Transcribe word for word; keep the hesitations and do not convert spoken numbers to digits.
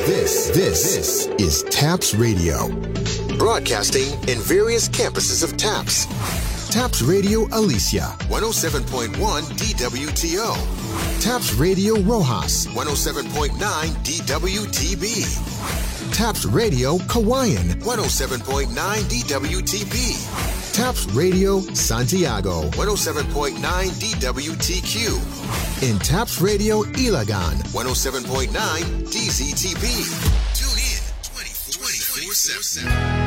This, this, this is TAPS Radio. Broadcasting in various campuses of TAPS. TAPS Radio Alicia, one oh seven point one D W T O. TAPS Radio Rojas, one oh seven point nine D W T B. TAPS Radio Kawayan, one oh seven point nine D W T B. TAPS Radio Santiago, one oh seven point nine D W T Q. And TAPS Radio Ilagan, one oh seven point nine D Z T B. Tune in twenty-four seven.